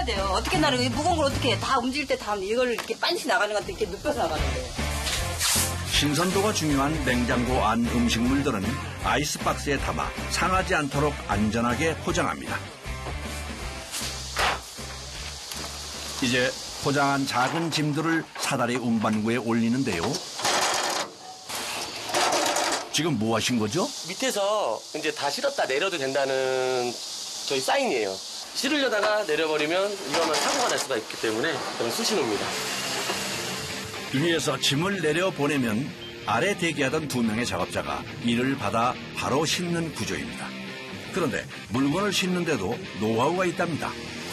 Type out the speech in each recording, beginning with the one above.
돼요. 어떻게 나르고 이 무거운 걸 어떻게 해. 다 움직일 때 다 이걸 이렇게 빤시 나가는 것 같아. 이렇게 눕혀서 나가는데. 신선도가 중요한 냉장고 안 음식물들은 아이스박스에 담아 상하지 않도록 안전하게 포장합니다. 이제 포장한 작은 짐들을 사다리 운반구에 올리는데요. 지금 뭐 하신 거죠? 밑에서 이제 다 실었다 내려도 된다는 저희 사인이에요. 실으려다가 내려버리면 위험한 사고가 날 수가 있기 때문에 저는 수신호입니다. 위에서 짐을 내려보내면 아래 대기하던 2명의 작업자가 이를 받아 바로 싣는 구조입니다. 그런데 물건을 싣는데도 노하우가 있답니다.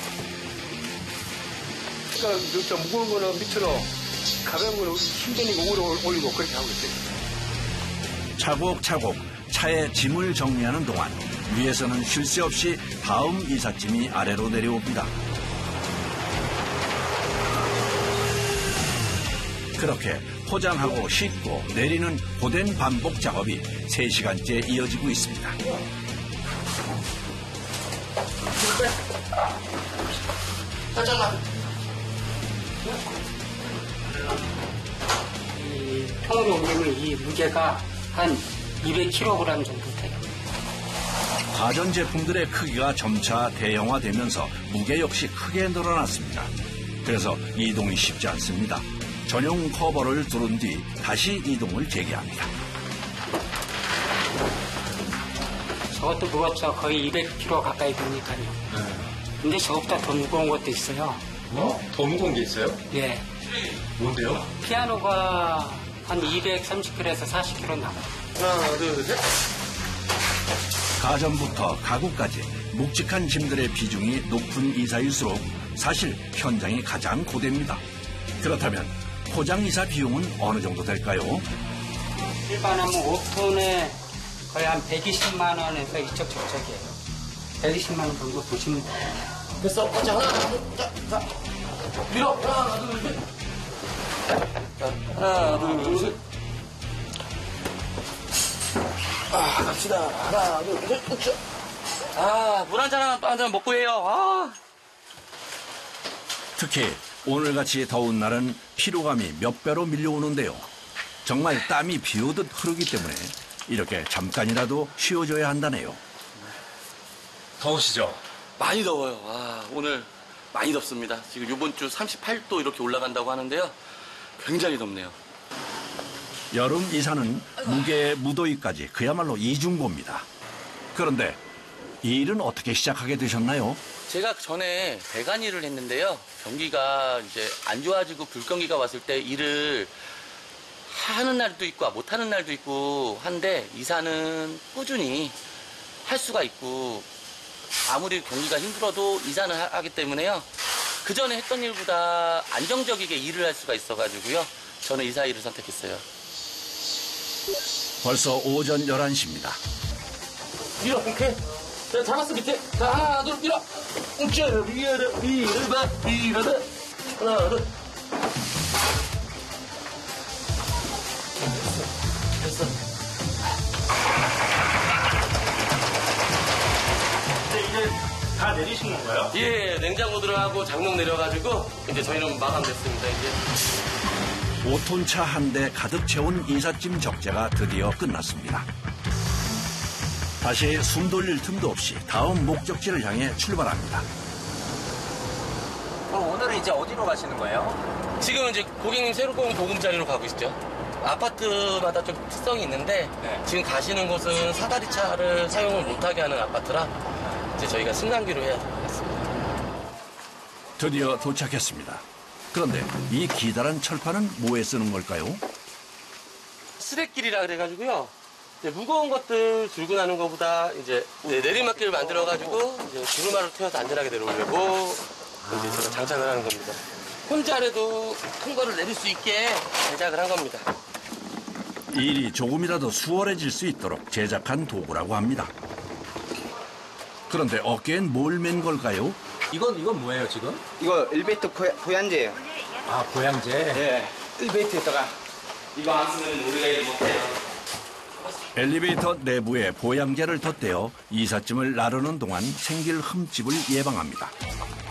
그러니까 무거운 거는 밑으로, 가벼운 거는 힘들고 위로 올리고 그렇게 하고 있어요. 차곡차곡 차에 짐을 정리하는 동안 위에서는 쉴 새 없이 다음 이삿짐이 아래로 내려옵니다. 그렇게 포장하고 싣고 내리는 고된 반복 작업이 3시간째 이어지고 있습니다. 이 통으로 올리면 이 무게가 한 200kg 정도 돼요. 가전제품들의 크기가 점차 대형화되면서 무게 역시 크게 늘어났습니다. 그래서 이동이 쉽지 않습니다. 전용 커버를 두른 뒤 다시 이동을 재개합니다. 저것도 무겁죠. 거의 200kg 가까이 되니까요. 근데 저것보다 더 무거운 것도 있어요. 더 무거운 게 있어요? 예. 뭔데요? 피아노가 한 230kg에서 40kg 나와요. 하나, 둘, 셋. 가전부터 가구까지 묵직한 짐들의 비중이 높은 이사일수록 사실 현장이 가장 고됩니다. 그렇다면 포장이사 비용은 어느 정도 될까요? 일반하면 5톤에 거의 한 120만 원에서 이쪽 저쪽이에요. 120만 원 정도 보시면 돼요. 됐어. 자, 하나, 둘, 자. 밀어. 하나, 둘, 셋. 하나, 둘, 셋. 갑시다. 하나, 둘, 셋. 으쌰. 물 한 잔 먹고 해요. 특히 오늘같이 더운 날은 피로감이 몇 배로 밀려오는데요. 정말 땀이 비 오듯 흐르기 때문에 이렇게 잠깐이라도 쉬어줘야 한다네요. 더우시죠? 많이 더워요. 오늘 많이 덥습니다. 지금 이번 주 38도 이렇게 올라간다고 하는데요. 굉장히 덥네요. 여름 이사는 무게 무더위까지 그야말로 이중고입니다. 그런데 이 일은 어떻게 시작하게 되셨나요? 제가 전에 배관 일을 했는데요. 경기가 이제 안 좋아지고 불경기가 왔을 때 일을 하는 날도 있고 못 하는 날도 있고 한데 이사는 꾸준히 할 수가 있고 아무리 경기가 힘들어도 이사는 하기 때문에요. 그 전에 했던 일보다 안정적이게 일을 할 수가 있어가지고요. 저는 이사 일을 선택했어요. 벌써 오전 11시입니다. 밀어, 오케이. 자, 잡았어, 밑에. 자, 하나, 둘, 밀어. 웅짜, 밀어, 밀어봐, 밀어봐. 하나, 둘. 됐어. 이제 다 내리신 건가요? 예, 냉장고 들어가고 장롱 내려가지고 이제 저희는 마감됐습니다, 이제. 5톤 차 한 대 가득 채운 이삿짐 적재가 드디어 끝났습니다. 다시 숨 돌릴 틈도 없이 다음 목적지를 향해 출발합니다. 그럼 오늘은 이제 어디로 가시는 거예요? 지금 이제 고객님 새로 온 보금자리로 가고 있죠. 아파트마다 좀 특성이 있는데 지금 가시는 곳은 사다리 차를 사용을 못하게 하는 아파트라 이제 저희가 승강기로 해야 될 것 같습니다. 드디어 도착했습니다. 그런데 이 기다란 철판은 뭐에 쓰는 걸까요? 스낵길이라 그래가지고요. 이제 무거운 것들 들고 나는 것보다 이제 내리막길을 만들어가지고 이제 두루마를 태워서 안전하게 내려오려고 이제 제가 장착을 하는 겁니다. 혼자라도 큰 거를 내릴 수 있게 제작을 한 겁니다. 일이 조금이라도 수월해질 수 있도록 제작한 도구라고 합니다. 그런데 어깨엔 뭘 맨 걸까요? 이건 뭐예요, 지금? 이거 엘리베이터 보양제예요. 아, 보양제? 예. 엘리베이터에다가 이거 안 쓰면 우리가 일 못해요. 엘리베이터 내부에 보양제를 덧대어 이삿짐을 나르는 동안 생길 흠집을 예방합니다.